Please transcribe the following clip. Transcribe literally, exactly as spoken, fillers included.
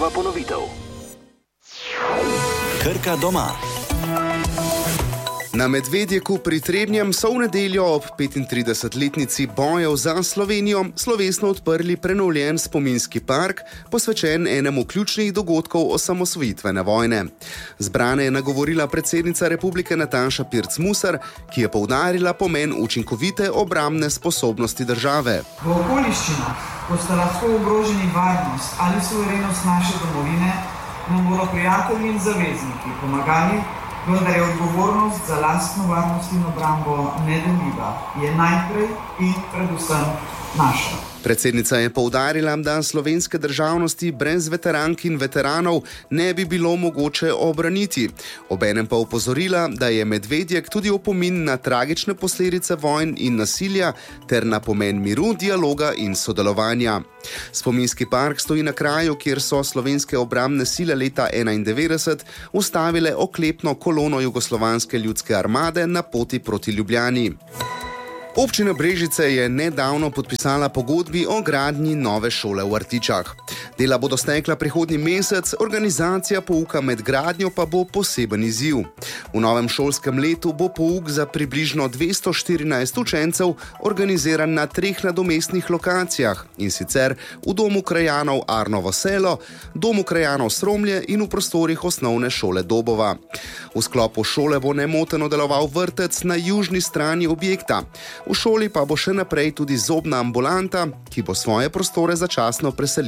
Prva ponovitev. Krka doma. Na Medvedjeku pri Trebnjem so v nedeljo ob petintridesetletnici bojev za Slovenijo slovesno odprli prenovljen spominski park, posvečen enemu ključnih dogodkov osamosvojitvene vojne. Zbrane je nagovorila predsednica republike Nataša Pirc Musar, ki je poudarila pomen učinkovite obrambne sposobnosti države. V okoliščinah, ko sta lahko ogroženi varnost ali suverenost naše domovine, nam bodo prijatelji in zavezniki pomagali, vendar je odgovornost za lastno varnost in obrambo nedeljiva, je najprej in predvsem naša. Predsednica je poudarila, da slovenske državnosti brez veterank in veteranov ne bi bilo mogoče obraniti. Obenem pa opozorila, da je Medvedjek tudi opomin na tragične posledice vojn in nasilja ter na pomen miru, dialoga in sodelovanja. Spominski park stoji na kraju, kjer so slovenske obrambne sile leta enaindevetdeset ustavile oklepno kolono Jugoslovanske ljudske armade na poti proti Ljubljani. Občina Brežice je nedavno podpisala pogodbi o gradnji nove šole v Artičah. Dela bodo stekla prihodnji mesec, organizacija pouka med gradnjo pa bo poseben izziv. V novem šolskem letu bo pouk za približno dvesto štirinajst učencev organiziran na treh nadomestnih lokacijah, in sicer v Domu krajanov Arnovo selo, Domu krajanov Sromlje in v prostorih osnovne šole Dobova. V sklopu šole bo nemoteno deloval vrtec na južni strani objekta. V šoli pa bo še naprej tudi zobna ambulanta, ki bo svoje prostore začasno preselila